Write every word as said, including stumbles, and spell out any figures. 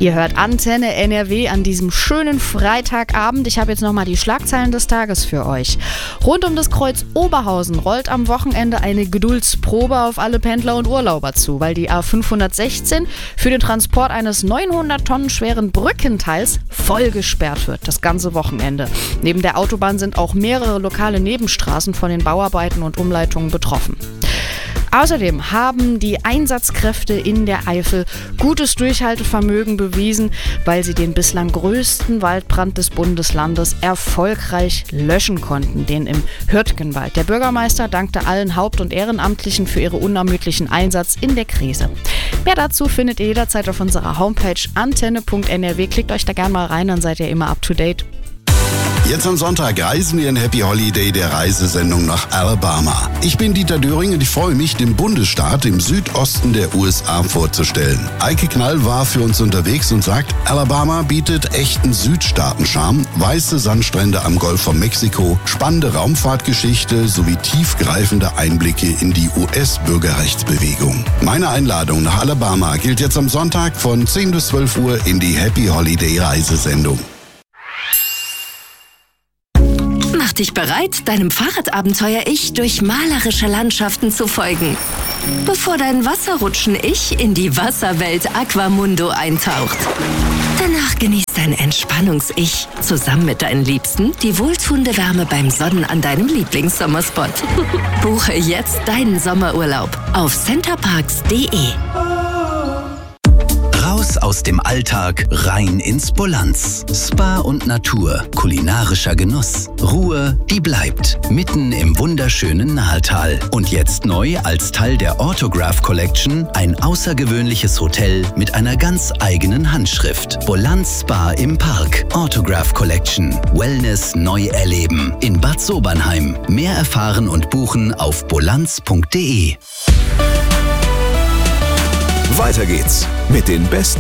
Ihr hört Antenne N R W an diesem schönen Freitagabend. Ich habe jetzt nochmal die Schlagzeilen des Tages für euch. Rund um das Kreuz Oberhausen rollt am Wochenende eine Geduldsprobe auf alle Pendler und Urlauber zu, weil die A fünfhundertsechzehn für den Transport eines neunhundert Tonnen schweren Brückenteils voll gesperrt wird, das ganze Wochenende. Neben der Autobahn sind auch mehrere lokale Nebenstraßen von den Bauarbeiten und Umleitungen betroffen. Außerdem haben die Einsatzkräfte in der Eifel gutes Durchhaltevermögen bewiesen, weil sie den bislang größten Waldbrand des Bundeslandes erfolgreich löschen konnten, den im Hürtgenwald. Der Bürgermeister dankte allen Haupt- und Ehrenamtlichen für ihren unermüdlichen Einsatz in der Krise. Mehr dazu findet ihr jederzeit auf unserer Homepage antenne punkt n r w. Klickt euch da gerne mal rein, dann seid ihr immer up to date. Jetzt am Sonntag reisen wir in Happy Holiday der Reisesendung nach Alabama. Ich bin Dieter Döring und ich freue mich, den Bundesstaat im Südosten der U S A vorzustellen. Eike Knall war für uns unterwegs und sagt, Alabama bietet echten Südstaaten-Charme, weiße Sandstrände am Golf von Mexiko, spannende Raumfahrtgeschichte sowie tiefgreifende Einblicke in die U S-Bürgerrechtsbewegung. Meine Einladung nach Alabama gilt jetzt am Sonntag von zehn bis zwölf Uhr in die Happy Holiday Reisesendung. Mach dich bereit, deinem Fahrradabenteuer-Ich durch malerische Landschaften zu folgen, bevor dein Wasserrutschen-Ich in die Wasserwelt Aquamundo eintaucht. Danach genießt dein Entspannungs-Ich zusammen mit deinen Liebsten die wohltuende Wärme beim Sonnen an deinem Lieblingssommerspot. Buche jetzt deinen Sommerurlaub auf centerparks punkt de. Raus aus dem Alltag, rein ins Bolanz. Spa und Natur, kulinarischer Genuss. Ruhe, die bleibt. Mitten im wunderschönen Nahetal. Und jetzt neu als Teil der Autograph Collection ein außergewöhnliches Hotel mit einer ganz eigenen Handschrift. Bolanz Spa im Park. Autograph Collection. Wellness neu erleben. In Bad Sobernheim. Mehr erfahren und buchen auf bolanz punkt de. Weiter geht's mit den besten